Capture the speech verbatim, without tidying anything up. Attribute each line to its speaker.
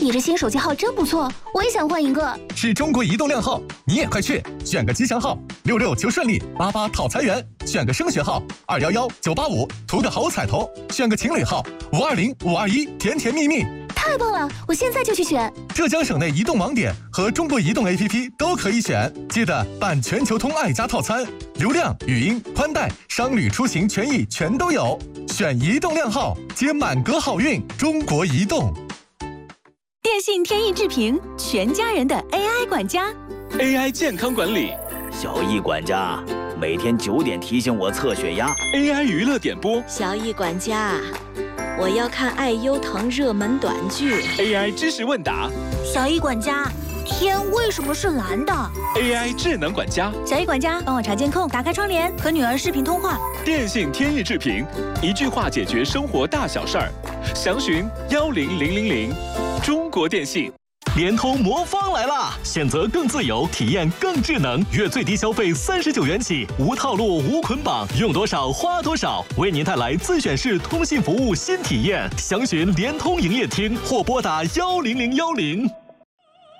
Speaker 1: 你这新手机号真不错，我也想换一个。
Speaker 2: 是中国移动靓号，你也快去选个吉祥号，六六求顺利，八八讨财源；选个升学号，二幺幺九八五，图个好彩头；选个情侣号，五二零五二一，甜甜蜜蜜。
Speaker 1: 太棒了，我现在就去选。
Speaker 2: 浙江省内移动网点和中国移动 A P P 都可以选，记得办全球通爱家套餐，流量、语音、宽带、商旅出行权益全都有。选移动靓号，接满格好运。中国移动。
Speaker 3: 电信天翼智屏，全家人的 A I 管家
Speaker 4: ，A I 健康管理，
Speaker 5: 小易管家每天九点提醒我测血压
Speaker 4: ，A I 娱乐点播，
Speaker 6: 小易管家，我要看爱优腾热门短剧
Speaker 4: ，A I 知识问答，
Speaker 1: 小易管家，天为什么是蓝的
Speaker 4: ？A I 智能管家，
Speaker 3: 小易管家帮我查监控，打开窗帘，和女儿视频通话。
Speaker 4: 电信天翼智屏，一句话解决生活大小事儿，详询幺零零零零。中国电信。
Speaker 7: 联通魔方来啦！选择更自由，体验更智能，月最低消费三十九元起，无套路无捆绑，用多少花多少，为您带来自选式通信服务新体验。详询联通营业厅或拨打幺零零幺零。